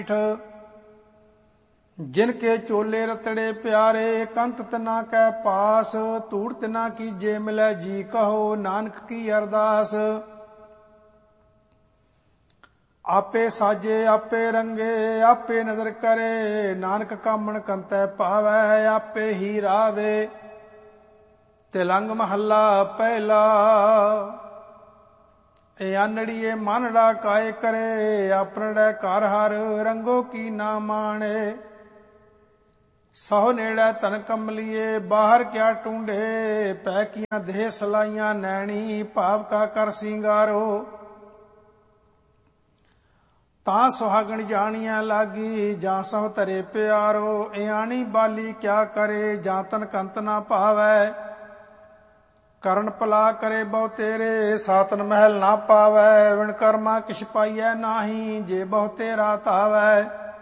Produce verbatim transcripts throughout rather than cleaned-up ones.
जिनके चोले रतड़े प्यारे कंत तना कै पास धूड़ तना कीजे मिलै जी कहो नानक की अरदास। आपे साजे आपे रंगे आपे नदर करे नानक कामण कंतै पावै आपे ही रावे। तिलंग महला पहला। ए आनड़िए मानड़ा काय करे आपनड़ै घर हर रंगो की ना माणे। सहो नेड़ै तन कमलिए बाहर क्या टूंढे पै किया देह सलाइयां नैणी भाव का कर सिंगारो। तां सुहागण जानिया लागी जां सह तरे प्यारो। इयाणी बाली क्या करे जां तन कंत ना पावै। करण पला करे बहु तेरे सातन महल ना पावै। विण कर्मा किछ पाइयै नाही जे बहु तेरा तावै।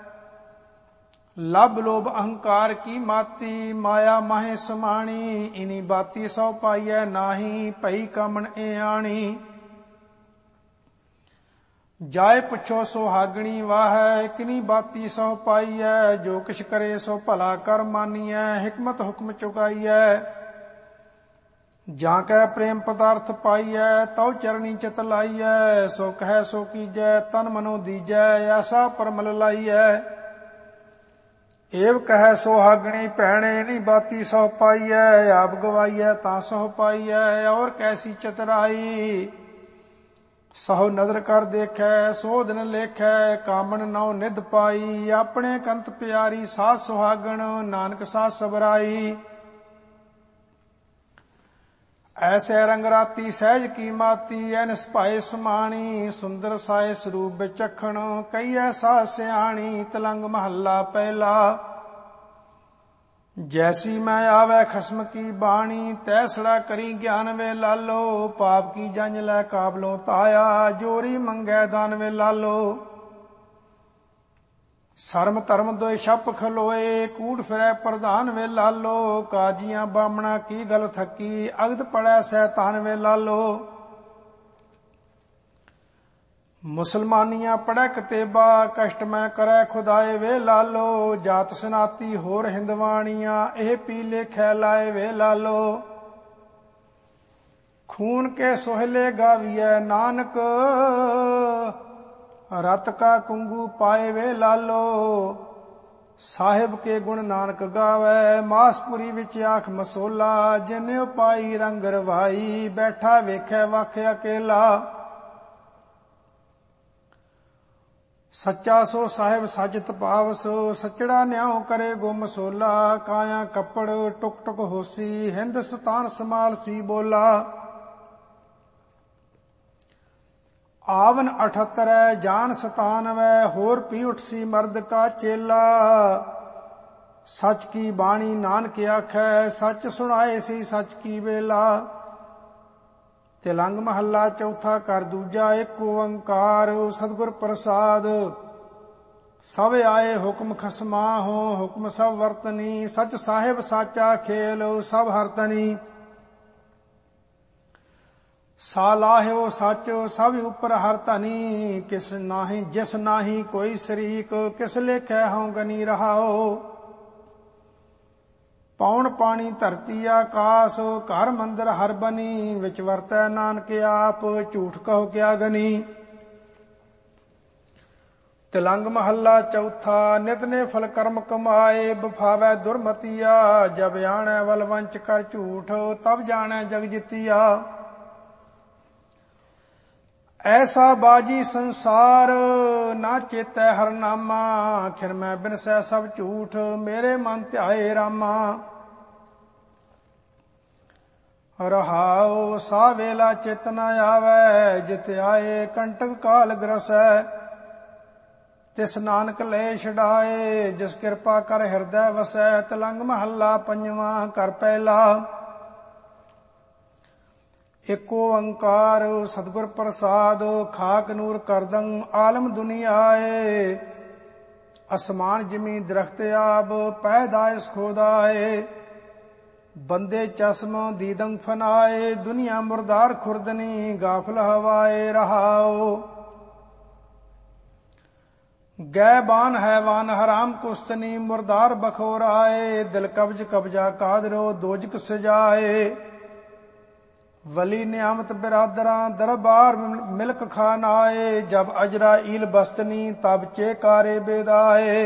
लभ लोभ अहंकार की माती माया माहे समाणी। इनी बाती सौ पाइयै नाही भई कामण इयाणी। जाए पुछो सुहागणी वाह किनी बाती सौ पाइयै। जो किछ करे सो भला कर मानियै हिकमत हुक्म चुकाइयै। जां कै प्रेम पदार्थ पाइयै तौ चरणी चित लाइयै। सो कह सो कीजै तन मनो दीजै ऐसा परमल लाइयै। एव कह सुहागणी भैणे नी बाती सौ पाइयै। आप गवाइयै तां सौ पाइयै और कैसी चतुराई। सहो नदर कर देखै सो दिन लेखै कामन नौ निध पाई। अपने कंत प्यारी साथ सुहागण नानक साथ सबराई। ऐसे रंग राती सहज की माती एन सपाए समाणी। सुंदर साए स्वरूप विचखण कई ऐसा सियाणी। तिलंग महला पहला। जैसी मैं आवे खसम की बाणी तैसड़ा करी ज्ञान वे लालो। पाप की जंज लै काबलों ताया जोरी मंगै दान वे लालो। शर्म धर्म दोय छप खलोए कूड़ फिरै प्रधान वे लालो। काजियां बामणा की गल थकी अगद पड़ै सैतान वे लालो। मुसलमानियां पढ़ै कतेबा कष्ट मैं करै खुदाए वे लालो। जात सनाती होर हिंदवाणियां एह पी लेखै लाए वे लालो। खून के सोहले गावियै नानक रत का कुंगू पाए वे लालो। साहिब के गुण नानक गावै मासपुरी विच आख मसोला। जिन्ने पाई रंग रवाई बैठा वेखै वख अकेला। सच्चा सो साहिब साजित पावस सचड़ा न्याओ करे गो मसोला। काया कपड़ टुक टुक होसी हिंदुस्तान समाल सी बोला। आवन अठहत्तर जान सतानवै होर पी उठसी मर्द का चेला। सच की बाणी नानक आखै सच सुनाए सी सच की बेला। तिलंग महला चौथा कर दूजा एक ओंकार सतगुर प्रसाद। सब आए हुक्म खसमा हो हुक्म सब वर्तनी। सच साहिब साचा खेल सब हरतनी। सालाह्यो सच सब उपर हरतनी। किस नाही जिस नाही कोई शरीक किस लेखै हूं गनी रहाओ। पौन पानी धरती आकाश घर मंदिर हर बनी। विच वरतै नानक आप झूठ कहो क्या गनी। तिलंग महला चौथा नित ने फल कर्म कमाए बफावै दुर्मतिया। जब आणै वलवंच कर झूठ तब जाणै जग जितिया। ऐसा बाजी संसार ना चेतै हर नामा। खिर मैं बिनसै सब झूठ मेरे मन ध्याए रामा। रहाओ सा वेला चित न आवै जित आए कंटक काल ग्रसै। तिस नानक ले छड़ाए जिस कृपा कर हृदय वसै। तिलंग महला पंजवा कर पहला। एको ओंकार सतगुर प्रसाद खाक नूर करदं आलम दुनियाए। असमान जमी दरख्त आब पैदाइश खोदाए। बंदे चश्म दीदंग फनाए दुनिया मुर्दार खुर्दनी गाफल हवाए रहाओ। ਗੈ ਬਾਨ ਹੈਵਾਨ ਹਰਾਮ ਕੁਸਤਨੀ ਮੁਰਦਾਰ ਬਖੋਰਾਏ ਦਿਲ ਕਬਜ ਕਬਜਾ ਕਾਦਰੋ ਦੋਜਕ ਸਜਾਏ ਵਲੀ ਨਿਆਮਤ ਬਿਰਾਦਰਾਂ ਦਰਬਾਰ ਮਿਲਕ ਖਾਨਾਏ ਜਬ ਅਜਰਾ ਈਲ ਬਸਤਨੀ ਤਬ ਚੇਕਾਰੇ ਬੇਦਾਏ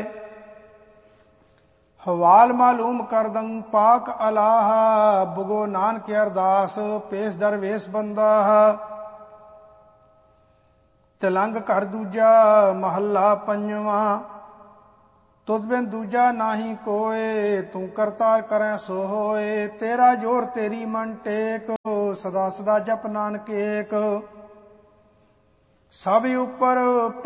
ਹਵਾਲ ਮਾਲੂਮ ਕਰਦੰ ਪਾਕ ਅਲਾਹਾ ਬੁਗੋ ਨਾਨਕ ਅਰਦਾਸ ਪੇਸ ਦਰਵੇਸ ਬੰਦਾ ਤਿਲੰਗ ਘਰ ਦੂਜਾ ਮਹੱਲਾ ਪੰਜਵਾਂ ਤੁਧ ਬਿਨ ਦੂਜਾ ਨਾਹੀ ਕੋਏ ਤੂੰ ਕਰਤਾਰ ਕਰੈ ਸੋ ਹੋਏ ਤੇਰਾ ਜੋਰ ਤੇਰੀ ਮਨ ਟੇਕ ਸਦਾ ਸਦਾ ਜਪ ਨਾਨਕ ਏਕ ਸਭ ਉਪਰ